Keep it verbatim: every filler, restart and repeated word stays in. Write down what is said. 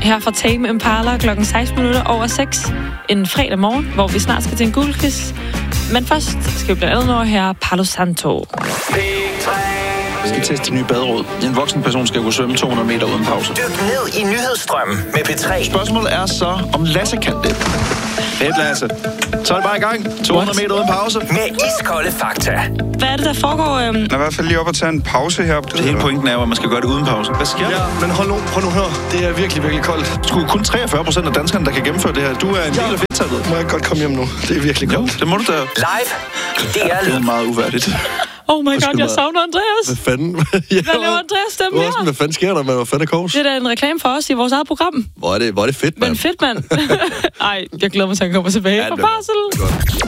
her fra Tame Impala klokken seksten minutter over seks en fredag morgen, hvor vi snart skal til en Google-quiz. Men først skal vi blandt andet nå her Palo Santo. Jeg skal teste de nye baderåd. En voksen person skal kunne svømme to hundrede meter uden pause. Dyk ned i nyhedsstrømmen med P tre. Spørgsmålet er så, om Lasse kan det. Fedt, Lasse. Så er det bare i gang. to hundrede meter uden pause. Med iskolde fakta. Hvad er det, der foregår? Øhm? Jeg er i hvert fald lige op og tage en pause her. Det hele pointen er jo, at man skal gøre det uden pause. Hvad sker der? Ja, men hold nu, prøv nu hør. Det er virkelig, virkelig koldt. Sgu kun treogfyrre procent af danskerne, der kan gennemføre det her. Du er en Ja. del af fedttallet. Må jeg godt komme hjem nu? Det er virkelig Jo, koldt. det må du da. Live i D R Det er Lyd. meget uværdigt. Oh my god, Undskyld jeg mig. savner Andreas. Hvad fanden? ja, Hvad laver Andreas stemme her? Hvad fanden sker der, mand? Hvad fanden er kors? Det er da en reklame for os i vores eget program. Hvor er det, hvor er det fedt, mand. Men fedt, mand. Ej, jeg glæder mig til, at han kommer tilbage Ja, fra det er barsel. godt.